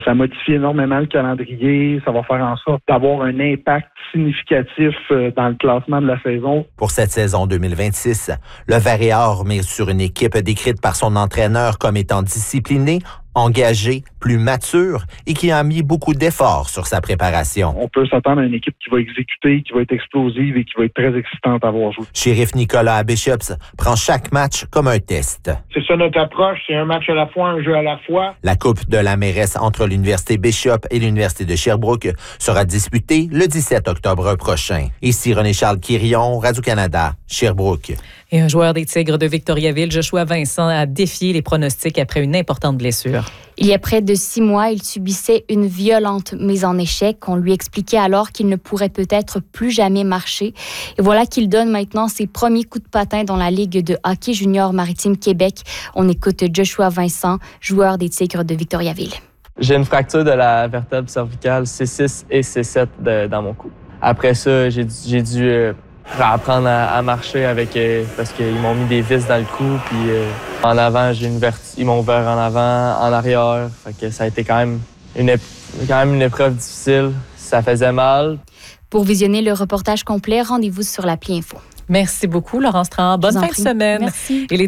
Ça modifie énormément le calendrier. Ça va faire en sorte d'avoir un impact significatif dans le classement de la saison. Pour cette saison 2026, le Vert et Or mise sur une équipe décrite par son entraîneur comme étant disciplinée, engagée, plus mature et qui a mis beaucoup d'efforts sur sa préparation. On peut s'attendre à une équipe qui va exécuter, qui va être explosive et qui va être très excitante à voir jouer. Shérif Nicolas à Bishops prend chaque match comme un test. C'est ça notre approche, c'est un match à la fois, un jeu à la fois. La Coupe de la mairesse entre l'Université Bishop et l'Université de Sherbrooke sera disputée le 17 octobre prochain. Ici René-Charles Quirion, Radio-Canada, Sherbrooke. Et un joueur des Tigres de Victoriaville, Joshua Vincent, a défié les pronostics après une importante blessure. Il y a près de 6 mois, il subissait une violente mise en échec. On lui expliquait alors qu'il ne pourrait peut-être plus jamais marcher. Et voilà qu'il donne maintenant ses premiers coups de patin dans la Ligue de hockey junior maritime Québec. On écoute Joshua Vincent, joueur des Tigres de Victoriaville. J'ai une fracture de la vertèbre cervicale C6 et C7 dans mon cou. Après ça, j'ai dû apprendre à marcher parce qu'ils m'ont mis des vis dans le cou, puis en avant, ils m'ont ouvert en avant, en arrière. Fait que ça a été quand même une épreuve difficile. Ça faisait mal. Pour visionner le reportage complet, rendez-vous sur l'appli Info. Merci beaucoup, Laurence Tran. Bonne fin de semaine. Merci. Il est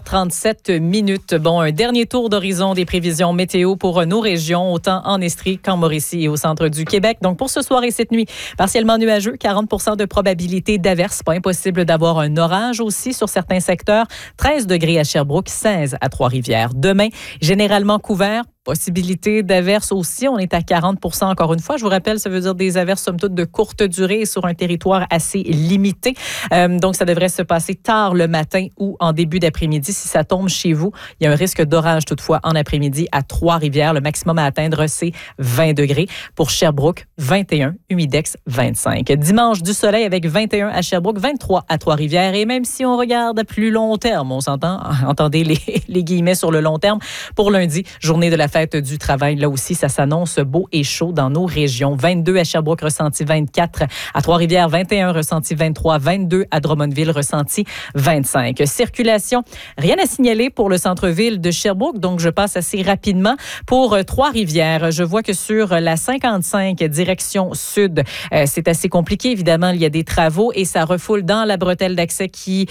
17h37. Bon, un dernier tour d'horizon des prévisions météo pour nos régions, autant en Estrie qu'en Mauricie et au centre du Québec. Donc, pour ce soir et cette nuit, partiellement nuageux, 40% de probabilité d'averse. Pas impossible d'avoir un orage aussi sur certains secteurs. 13 degrés à Sherbrooke, 16 à Trois-Rivières. Demain, généralement couvert. Possibilité d'averse aussi. On est à 40% encore une fois. Je vous rappelle, ça veut dire des averses somme toute de courte durée et sur un territoire assez limité. Donc, ça devrait se passer tard le matin ou en début d'après-midi. Si ça tombe chez vous, il y a un risque d'orage toutefois en après-midi à Trois-Rivières. Le maximum à atteindre, c'est 20 degrés. Pour Sherbrooke, 21. Humidex, 25. Dimanche, du soleil avec 21 à Sherbrooke, 23 à Trois-Rivières. Et même si on regarde à plus long terme, on s'entend, entendez les guillemets sur le long terme, pour lundi, journée de la fête du travail. Là aussi, ça s'annonce beau et chaud dans nos régions. 22 à Sherbrooke, ressenti 24. À Trois-Rivières, 21, ressenti 23. 22 à Drummondville, ressenti 25. Circulation, rien à signaler pour le centre-ville de Sherbrooke, donc je passe assez rapidement. Pour Trois-Rivières, je vois que sur la 55, direction sud, c'est assez compliqué. Évidemment, il y a des travaux et ça refoule dans la bretelle d'accès qui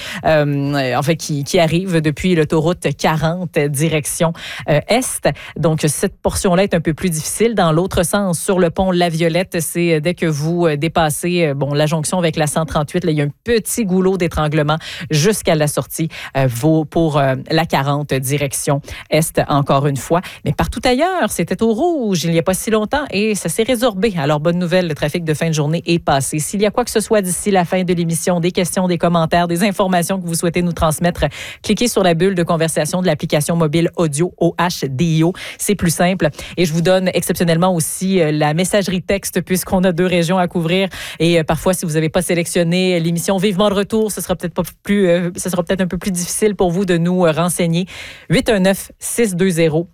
arrive depuis l'autoroute 40, direction est. Donc, cette portion-là est un peu plus difficile. Dans l'autre sens, sur le pont La Violette, c'est dès que vous dépassez la jonction avec la 138, là, il y a un petit goulot d'étranglement jusqu'à la sortie pour la 40, direction est, encore une fois. Mais partout ailleurs, c'était au rouge il n'y a pas si longtemps et ça s'est résorbé. Alors, bonne nouvelle, le trafic de fin de journée est passé. S'il y a quoi que ce soit d'ici la fin de l'émission, des questions, des commentaires, des informations que vous souhaitez nous transmettre, cliquez sur la bulle de conversation de l'application mobile audio OHDIO. C'est plus simple. Et je vous donne exceptionnellement aussi la messagerie texte puisqu'on a 2 régions à couvrir. Et parfois, si vous n'avez pas sélectionné l'émission Vivement de retour, ce sera peut-être un peu plus difficile pour vous de nous renseigner. 819-620-0010.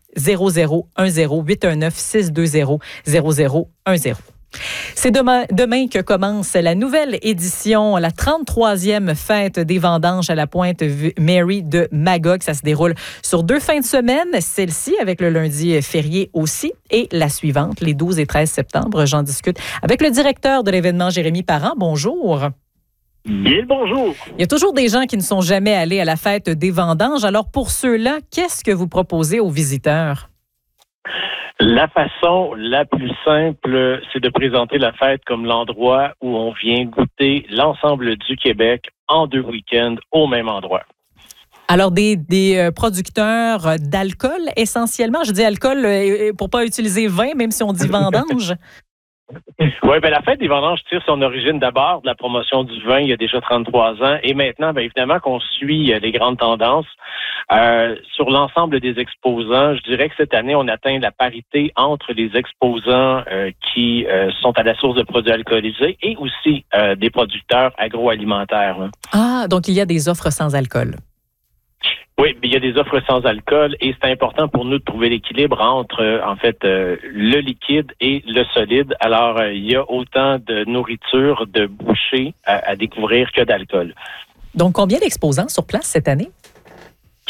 819-620-0010. C'est demain que commence la nouvelle édition, la 33e fête des vendanges à la Pointe Mary de Magog. Ça se déroule sur 2 fins de semaine, celle-ci avec le lundi férié aussi et la suivante, les 12 et 13 septembre. J'en discute avec le directeur de l'événement, Jérémy Parent. Bonjour. Bien le bonjour. Il y a toujours des gens qui ne sont jamais allés à la fête des vendanges. Alors pour ceux-là, qu'est-ce que vous proposez aux visiteurs? La façon la plus simple, c'est de présenter la fête comme l'endroit où on vient goûter l'ensemble du Québec en 2 week-ends au même endroit. Alors, des producteurs d'alcool essentiellement. Je dis alcool pour pas utiliser vin, même si on dit vendange. Oui, la fête des vendanges tire son origine d'abord de la promotion du vin il y a déjà 33 ans. Et maintenant, évidemment qu'on suit les grandes tendances. Sur l'ensemble des exposants, je dirais que cette année, on atteint la parité entre les exposants qui sont à la source de produits alcoolisés et aussi des producteurs agroalimentaires. Hein. Ah, donc il y a des offres sans alcool. Oui, il y a des offres sans alcool et c'est important pour nous de trouver l'équilibre entre, le liquide et le solide. Alors, il y a autant de nourriture, de bouchées à découvrir que d'alcool. Donc, combien d'exposants sur place cette année?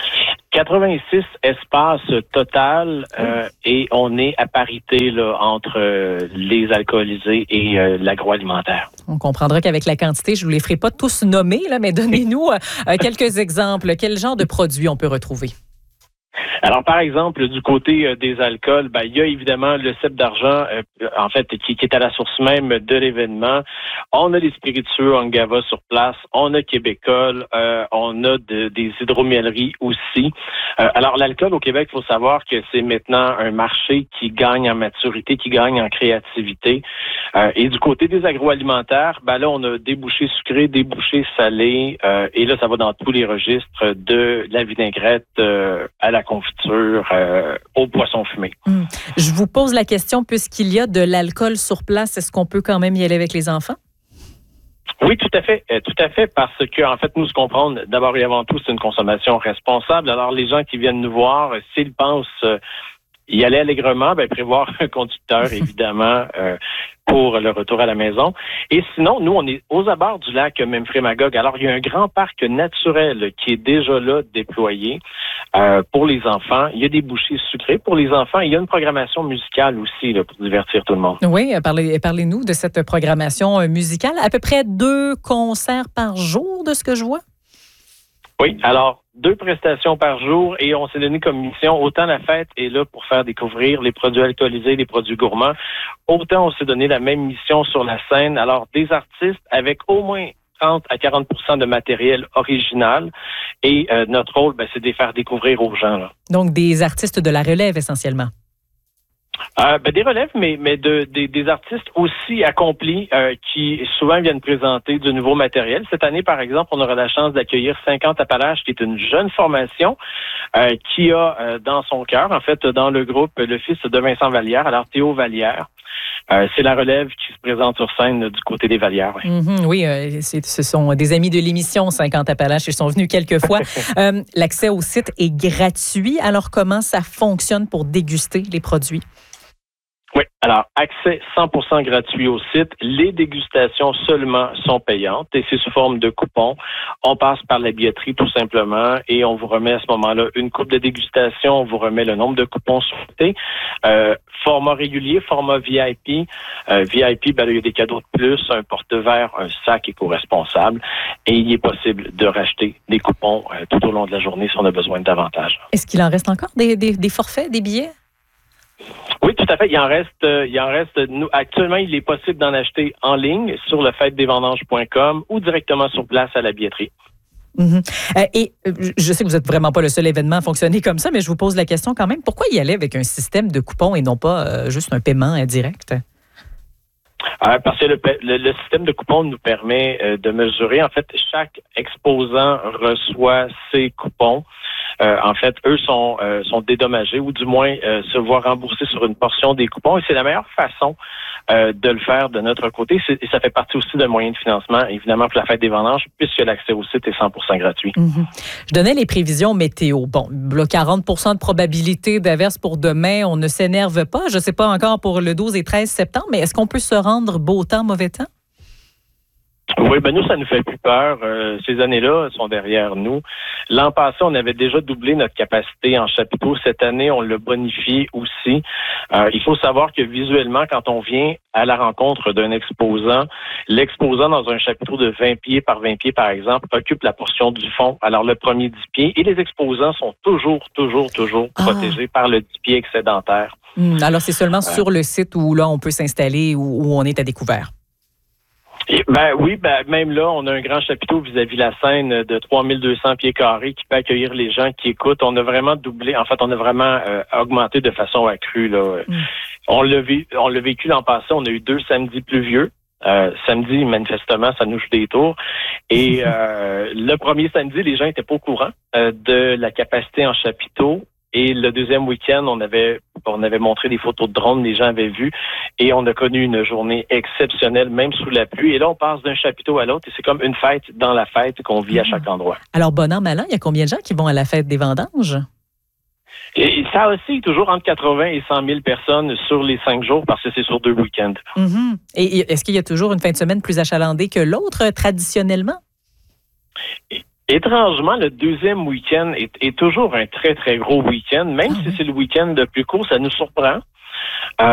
86 espaces total et on est à parité là, entre les alcoolisés et l'agroalimentaire. On comprendra qu'avec la quantité, je ne vous les ferai pas tous nommer, là, mais donnez-nous quelques exemples. Quel genre de produits on peut retrouver? Alors, par exemple, du côté des alcools, il y a évidemment le cep d'argent, en fait, qui est à la source même de l'événement. On a les spiritueux Angava sur place, on a Québécole, on a des hydromielleries aussi. Alors, l'alcool au Québec, il faut savoir que c'est maintenant un marché qui gagne en maturité, qui gagne en créativité. Et du côté des agroalimentaires, là, on a des bouchées sucrées, des bouchées salées, et là, ça va dans tous les registres, de la vinaigrette à la confiture, au poisson fumé. Je vous pose la question, puisqu'il y a de l'alcool sur place, est-ce qu'on peut quand même y aller avec les enfants? Oui, tout à fait, parce que, en fait, nous, ce qu'on prend, d'abord et avant tout, c'est une consommation responsable. Alors, les gens qui viennent nous voir, s'ils pensent y aller allègrement, prévoir un conducteur, évidemment, pour le retour à la maison. Et sinon, nous, on est aux abords du lac Memphremagog. Alors, il y a un grand parc naturel qui est déjà là déployé pour les enfants. Il y a des bouchées sucrées pour les enfants. Il y a une programmation musicale aussi là, pour divertir tout le monde. Oui, parlez-nous de cette programmation musicale. À peu près 2 concerts par jour, de ce que je vois? Oui, alors 2 prestations par jour et on s'est donné comme mission, autant la fête est là pour faire découvrir les produits alcoolisés, les produits gourmands, autant on s'est donné la même mission sur la scène. Alors, des artistes avec au moins 30 à 40 % de matériel original et notre rôle, c'est de les faire découvrir aux gens. Là. Donc, des artistes de la relève essentiellement. Des relèves, mais des artistes aussi accomplis qui souvent viennent présenter du nouveau matériel. Cette année, par exemple, on aura la chance d'accueillir 50 Appalaches, qui est une jeune formation qui a dans son cœur, en fait, dans le groupe, le fils de Vincent Vallière, alors Théo Vallière. C'est la relève qui se présente sur scène du côté des Vallières. Oui, oui ce sont des amis de l'émission 50 Appalaches. Ils sont venus quelques fois. L'accès au site est gratuit. Alors, comment ça fonctionne pour déguster les produits? Oui, alors accès 100% gratuit au site. Les dégustations seulement sont payantes et c'est sous forme de coupons. On passe par la billetterie tout simplement et on vous remet à ce moment-là une coupe de dégustation. On vous remet le nombre de coupons souhaités. Format régulier, format VIP. VIP, il y a des cadeaux de plus, un porte-verre, un sac éco-responsable et il est possible de racheter des coupons tout au long de la journée si on a besoin de davantage. Est-ce qu'il en reste encore des forfaits, des billets? Oui, tout à fait. Il en reste. Nous, actuellement, il est possible d'en acheter en ligne sur le fêtedesvendanges.com ou directement sur place à la billetterie. Et je sais que vous n'êtes vraiment pas le seul événement à fonctionner comme ça, mais je vous pose la question quand même. Pourquoi y aller avec un système de coupons et non pas juste un paiement indirect? Parce que le système de coupons nous permet de mesurer. En fait, chaque exposant reçoit ses coupons. En fait, eux sont dédommagés ou du moins se voient rembourser sur une portion des coupons. Et c'est la meilleure façon de le faire de notre côté. Et ça fait partie aussi d'un moyen de financement, évidemment, pour la fête des vendanges, puisque l'accès au site est 100% gratuit. Je donnais les prévisions météo. Bon, là, 40 % de probabilité d'averse pour demain. On ne s'énerve pas. Je ne sais pas encore pour le 12 et 13 septembre, mais est-ce qu'on peut se rendre beau temps, mauvais temps? Oui, nous, ça nous fait plus peur. Ces années-là sont derrière nous. L'an passé, on avait déjà doublé notre capacité en chapiteau. Cette année, on l'a bonifié aussi. Il faut savoir que visuellement, quand on vient à la rencontre d'un exposant, l'exposant dans un chapiteau de 20 pieds par 20 pieds, par exemple, occupe la portion du fond. Alors, le premier 10 pieds. Et les exposants sont toujours protégés par le 10 pieds excédentaire. Alors, c'est seulement sur le site où là, on peut s'installer, où on est à découvert. Même là, on a un grand chapiteau vis-à-vis la scène de 3200 pieds carrés qui peut accueillir les gens qui écoutent. On a vraiment doublé, en fait, on a vraiment augmenté de façon accrue. Là. On l'a vécu l'an passé, on a eu 2 samedis pluvieux. Samedi, manifestement, ça nous joue des tours. Et le premier samedi, les gens étaient pas au courant de la capacité en chapiteau. Et le deuxième week-end, on avait montré des photos de drones, les gens avaient vu, et on a connu une journée exceptionnelle, même sous la pluie. Et là, on passe d'un chapiteau à l'autre, et c'est comme une fête dans la fête qu'on vit à chaque endroit. Alors, bon an, mal an, il y a combien de gens qui vont à la fête des vendanges? Et ça aussi, toujours entre 80 et 100 000 personnes sur les 5 jours, parce que c'est sur 2 week-ends. Et est-ce qu'il y a toujours une fin de semaine plus achalandée que l'autre, traditionnellement? Étrangement, le deuxième week-end est toujours un très, très gros week-end. Même si c'est le week-end le plus court, ça nous surprend.